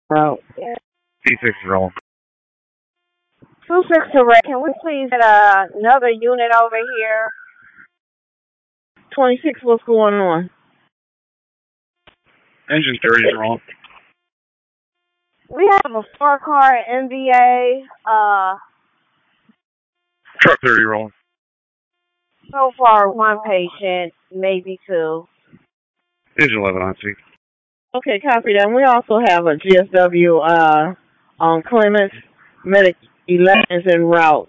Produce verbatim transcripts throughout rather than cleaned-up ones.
Route. B six is rolling. two six to Red. Can we please get uh, another unit over here? twenty-six, what's going on? Engine thirty is rolling. We have a four-car N B A. Uh, Truck thirty rolling. so far, one patient, maybe two. Engine eleven on scene. Okay, copy that. We also have a G S W uh, on Clements. Medic eleven is en route.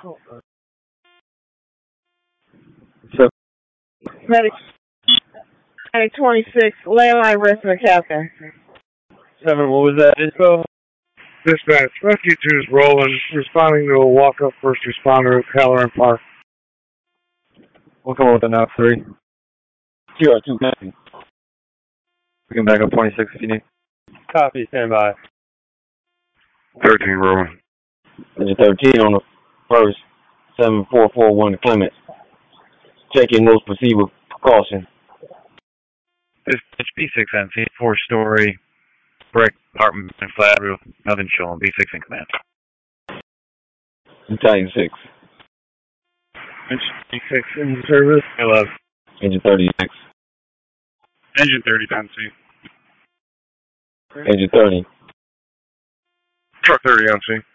So, Medic, medic twenty-six, landline resident captain. seven, what was that info? Dispatch, Rescue two is rolling, responding to a walk-up first responder at Halloran Park. We'll come with an F three. Zero two, copy. We can back up twenty-six if you need. Copy, stand by. thirteen rolling. Engine thirteen on the first, seven four four one Clements. Check-in notes, proceed with precaution. It's B six N C, four-story, brick apartment and flat roof. Nothing showing. B six in command. Battalion six. Engine twenty-six in service. eleven. Engine thirty-six. Engine thirty on scene. Engine thirty. Truck thirty on scene.